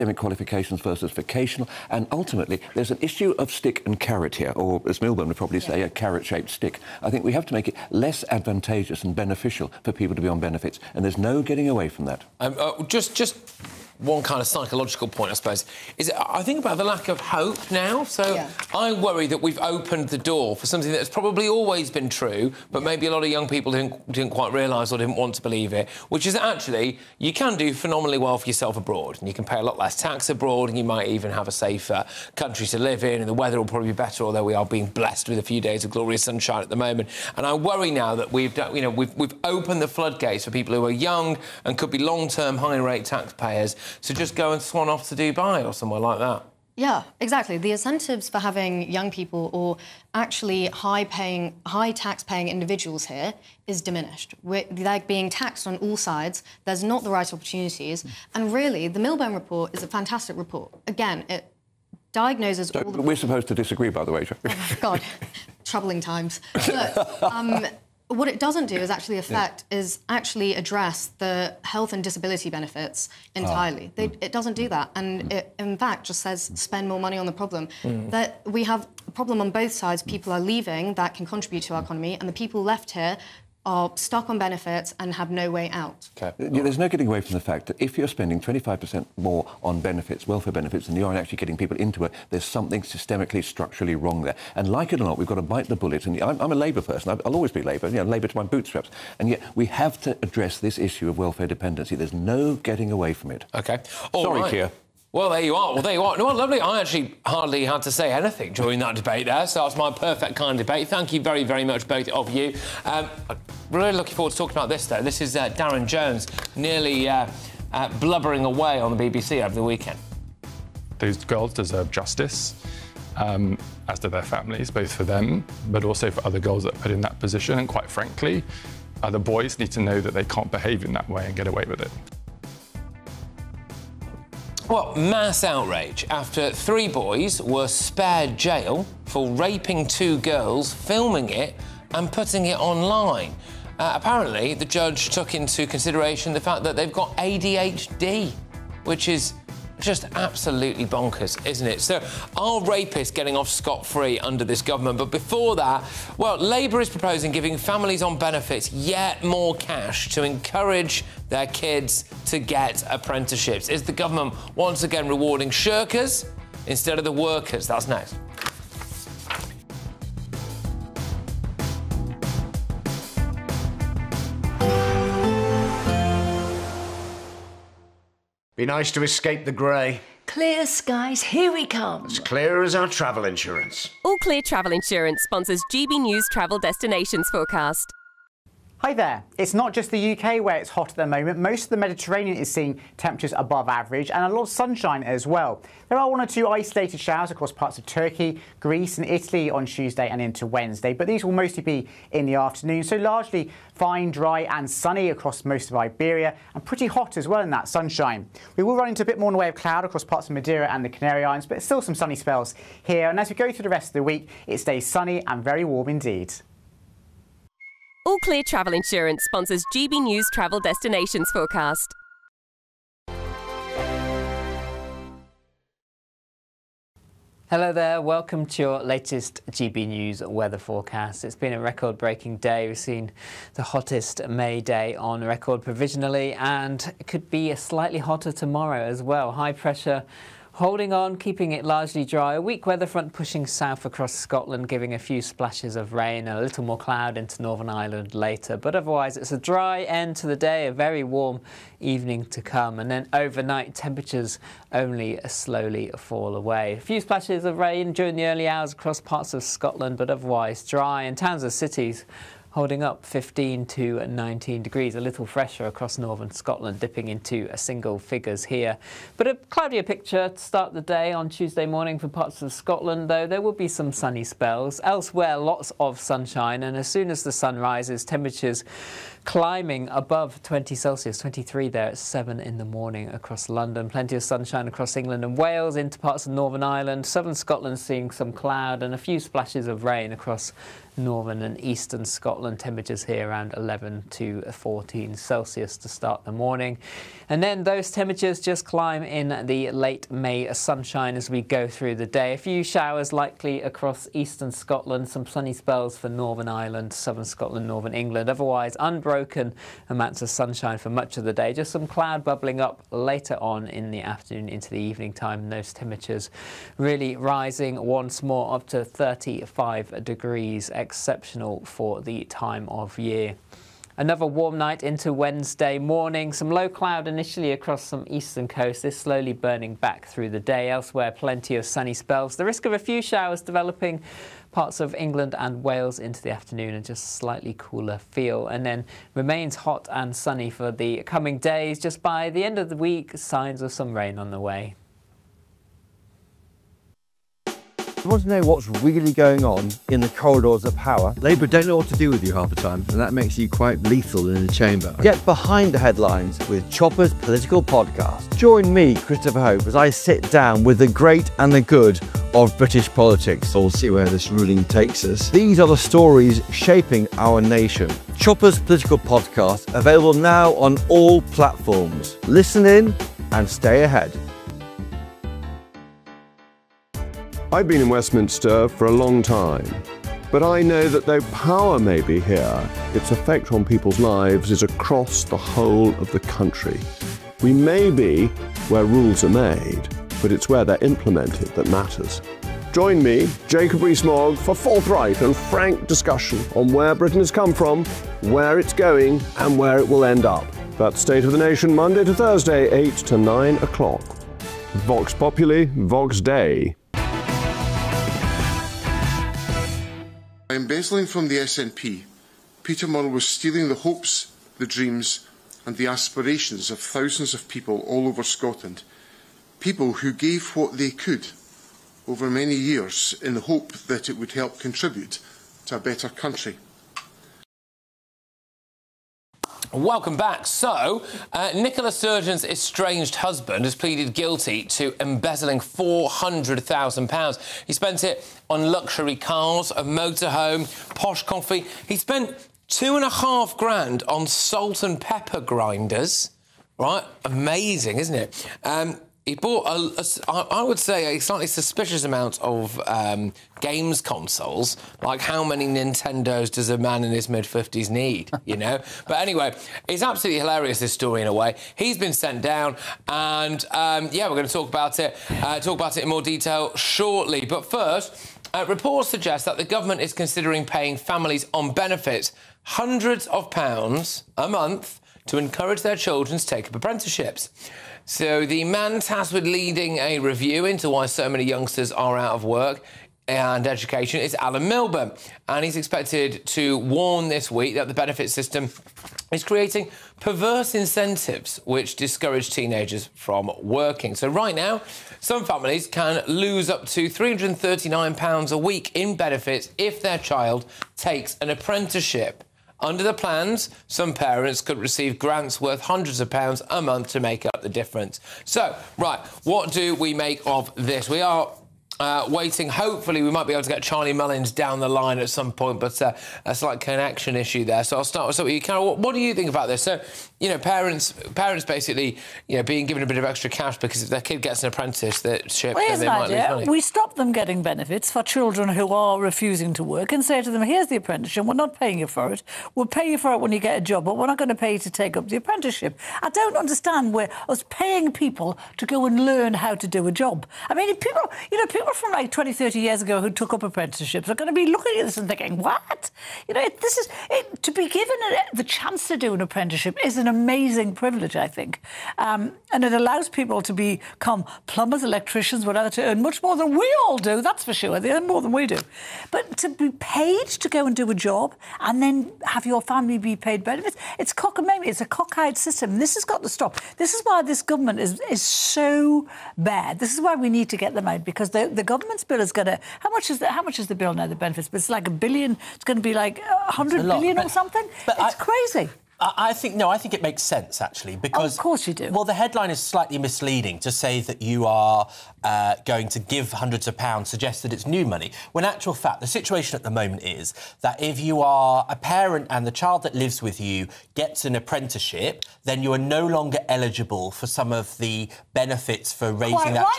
academic qualifications versus vocational, and ultimately there's an issue of stick and carrot here, or as Milburn would probably say, a carrot-shaped stick. I think we have to make it less advantageous and beneficial for people to be on benefits, and there's no getting away from that. Just one kind of psychological point, I suppose, is I think about the lack of hope now. So I worry that we've opened the door for something that's probably always been true, but maybe a lot of young people didn't quite realise or didn't want to believe it, which is that actually you can do phenomenally well for yourself abroad, and you can pay a lot less tax abroad, and you might even have a safer country to live in, and the weather will probably be better, although we are being blessed with a few days of glorious sunshine at the moment. And I worry now that we've opened the floodgates for people who are young and could be long-term high-rate taxpayers to just go and swan off to Dubai or somewhere like that. Yeah, exactly. The incentives for having young people or actually high tax-paying individuals here is diminished. They're being taxed on all sides. There's not the right opportunities. And really, the Milburn report is a fantastic report. Again, it diagnoses all the... We're supposed to disagree, by the way. Oh, God, troubling times. But, what it doesn't do is actually address the health and disability benefits entirely. It doesn't do that, and it, in fact, just says spend more money on the problem. That we have a problem on both sides. People are leaving that can contribute to our economy, and the people left here are stuck on benefits and have no way out. Okay. There's no getting away from the fact that if you're spending 25% more on benefits, welfare benefits, than you are actually getting people into it, there's something systemically, structurally wrong there. And like it or not, we've got to bite the bullet. And I'm a Labour person. I'll always be Labour, Labour to my bootstraps. And yet we have to address this issue of welfare dependency. There's no getting away from it. OK. Sorry, Keir. Well, there you are. No, lovely. I actually hardly had to say anything during that debate there, so it's my perfect kind of debate. Thank you very, very much, both of you. I'm really looking forward to talking about this, though. This is Darren Jones nearly blubbering away on the BBC over the weekend. Those girls deserve justice, as do their families, both for them, but also for other girls that are put in that position. And quite frankly, other boys need to know that they can't behave in that way and get away with it. Well, mass outrage after 3 boys were spared jail for raping 2 girls, filming it and putting it online. Apparently, the judge took into consideration the fact that they've got ADHD, which is just absolutely bonkers, isn't it? So, are rapists getting off scot-free under this government? But before that, well, Labour is proposing giving families on benefits yet more cash to encourage their kids to get apprenticeships. Is the government once again rewarding shirkers instead of the workers? That's next. Be nice to escape the grey. Clear skies, here we come. As clear as our travel insurance. All Clear Travel Insurance sponsors GB News Travel Destinations Forecast. Hi there. It's not just the UK where it's hot at the moment. Most of the Mediterranean is seeing temperatures above average and a lot of sunshine as well. There are 1 or 2 isolated showers across parts of Turkey, Greece and Italy on Tuesday and into Wednesday, but these will mostly be in the afternoon, so largely fine, dry and sunny across most of Iberia and pretty hot as well in that sunshine. We will run into a bit more in the way of cloud across parts of Madeira and the Canary Islands, but still some sunny spells here, and as we go through the rest of the week, it stays sunny and very warm indeed. All Clear Travel Insurance sponsors GB News Travel Destinations Forecast. Hello there, welcome to your latest GB News weather forecast. It's been a record-breaking day. We've seen the hottest May day on record provisionally, and it could be a slightly hotter tomorrow as well. High pressure holding on, keeping it largely dry. A weak weather front pushing south across Scotland, giving a few splashes of rain and a little more cloud into Northern Ireland later. But otherwise, it's a dry end to the day, a very warm evening to come. And then overnight, temperatures only slowly fall away. A few splashes of rain during the early hours across parts of Scotland, but otherwise dry. In towns and cities, holding up 15 to 19 degrees, a little fresher across northern Scotland, dipping into single figures here. But a cloudier picture to start the day on Tuesday morning for parts of Scotland, though there will be some sunny spells. Elsewhere, lots of sunshine, and as soon as the sun rises, temperatures climbing above 20 Celsius, 23 there at 7 in the morning across London. Plenty of sunshine across England and Wales into parts of Northern Ireland. Southern Scotland seeing some cloud and a few splashes of rain across northern and eastern Scotland. Temperatures here around 11 to 14 Celsius to start the morning. And then those temperatures just climb in the late May sunshine as we go through the day. A few showers likely across eastern Scotland, some sunny spells for Northern Ireland, southern Scotland, northern England. Otherwise, unbroken amounts of sunshine for much of the day. Just some cloud bubbling up later on in the afternoon into the evening time. And those temperatures really rising once more up to 35 degrees. Exceptional for the time of year. Another warm night into Wednesday morning. Some low cloud initially across some eastern coast. This slowly burning back through the day. Elsewhere, plenty of sunny spells. The risk of a few showers developing parts of England and Wales into the afternoon and just slightly cooler feel. And then remains hot and sunny for the coming days. Just by the end of the week, signs of some rain on the way. You want to know what's really going on in the corridors of power? Labour don't know what to do with you half the time, and that makes you quite lethal in the chamber. Get behind the headlines with Chopper's Political Podcast. Join me, Christopher Hope, as I sit down with the great and the good of British politics. We'll see where this ruling takes us. These are the stories shaping our nation. Chopper's Political Podcast, available now on all platforms. Listen in and stay ahead. I've been in Westminster for a long time, but I know that though power may be here, its effect on people's lives is across the whole of the country. We may be where rules are made, but it's where they're implemented that matters. Join me, Jacob Rees-Mogg, for forthright and frank discussion on where Britain has come from, where it's going, and where it will end up. That's State of the Nation, Monday to Thursday, 8 to 9 o'clock. Vox Populi, Vox Dei. By embezzling from the SNP, Peter Murrell was stealing the hopes, the dreams and the aspirations of thousands of people all over Scotland. People who gave what they could over many years in the hope that it would help contribute to a better country. Welcome back. So, Nicola Sturgeon's estranged husband has pleaded guilty to embezzling £400,000. He spent it on luxury cars, a motorhome, posh coffee. He spent $2.5 grand on salt and pepper grinders. Right? Amazing, isn't it? He bought, I would say, a slightly suspicious amount of games consoles. Like, how many Nintendos does a man in his mid-50s need, you know? But anyway, it's absolutely hilarious, this story, in a way. He's been sent down, and, yeah, we're going to talk about it in more detail shortly. But first, reports suggest that the government is considering paying families on benefits hundreds of pounds a month to encourage their children to take up apprenticeships. So the man tasked with leading a review into why so many youngsters are out of work and education is Alan Milburn. And he's expected to warn this week that the benefit system is creating perverse incentives which discourage teenagers from working. So right now, some families can lose up to £339 a week in benefits if their child takes an apprenticeship. Under the plans, some parents could receive grants worth hundreds of pounds a month to make up the difference. So, right, what do we make of this? We are waiting. Hopefully, we might be able to get Charlie Mullins down the line at some point, but that's like a connection issue there. So I'll start with you, Carol. What do you think about this? So, you know, parents basically, you know, being given a bit of extra cash because if their kid gets an apprenticeship, then they might lose money. We stop them getting benefits for children who are refusing to work and say to them, here's the apprenticeship, we're not paying you for it. We'll pay you for it when you get a job, but we're not going to pay you to take up the apprenticeship. I don't understand where us paying people to go and learn how to do a job. I mean, people from like 20, 30 years ago who took up apprenticeships are going to be looking at this and thinking, what? You know, to be given the chance to do an apprenticeship is an amazing privilege, I think. And it allows people to become plumbers, electricians, whatever, to earn much more than we all do, that's for sure. They earn more than we do. But to be paid to go and do a job and then have your family be paid benefits, it's cockamamie. It's a cockeyed system. This has got to stop. This is why this government is so bad. This is why we need to get them out, because the government's bill is going to... How much is the bill now, the benefits? But it's like $1 billion. It's going to be like 100 billion or something. It's crazy. I think it makes sense, actually, because... of course you do. Well, the headline is slightly misleading to say that you are going to give hundreds of pounds, suggests that it's new money, when, in actual fact, the situation at the moment is that if you are a parent and the child that lives with you gets an apprenticeship, then you are no longer eligible for some of the benefits for raising that